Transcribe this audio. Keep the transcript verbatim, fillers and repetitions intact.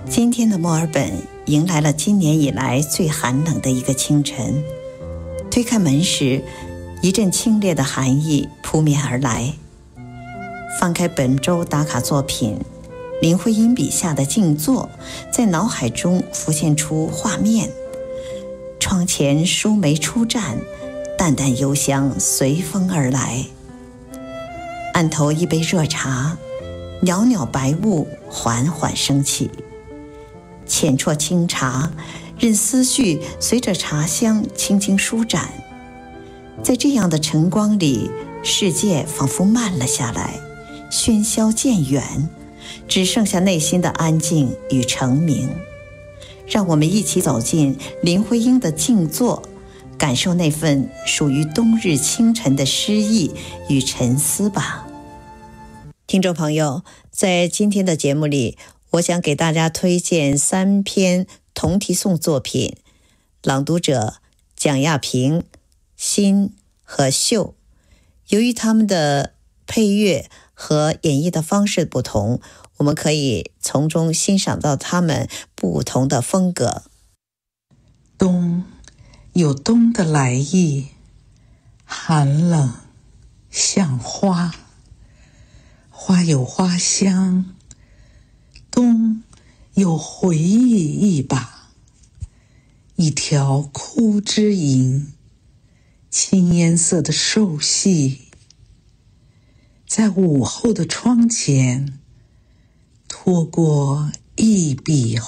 今天的墨尔本迎来了今年以来最寒冷的一个清晨。推开门时，一阵清冽的寒意扑面而来。翻开本周打卡作品，林徽因笔下的静坐，在脑海中浮现出画面。窗前疏梅初绽，淡淡幽香随风而来。案头一杯热茶，袅袅白雾缓缓升起。浅啜清茶，任思绪随着茶香轻轻舒展。在这样的晨光里，世界仿佛慢了下来，喧嚣渐远，只剩下内心的安静与澄明。让我们一起走进林徽因的静坐，感受那份属于冬日清晨的诗意与沉思吧。听众朋友，在今天的节目里，我想给大家推荐三篇同题诵作品，朗读者蒋亚萍、辛和秀。由于他们的配乐和演绎的方式不同，我们可以从中欣赏到他们不同的风格。 冬有冬的来意，寒冷像花，花有花香，冬有回忆一把。一条枯枝影，青烟色的瘦细，在午后的窗前拖过一笔